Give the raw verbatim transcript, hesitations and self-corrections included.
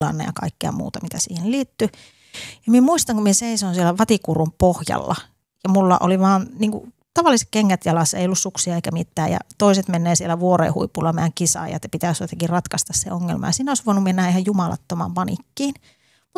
ja kaikkea muuta, mitä siihen liittyy. Ja minä muistan, kun minä seison siellä vatikurun pohjalla ja mulla oli vaan niin kuin, tavalliset kengät jalassa, ei ollut suksia eikä mitään ja toiset menee siellä vuoreen huipulla meidän kisaan ja te pitäisi jotenkin ratkaista se ongelma. Ja siinä olisi voinut mennä ihan jumalattoman panikkiin.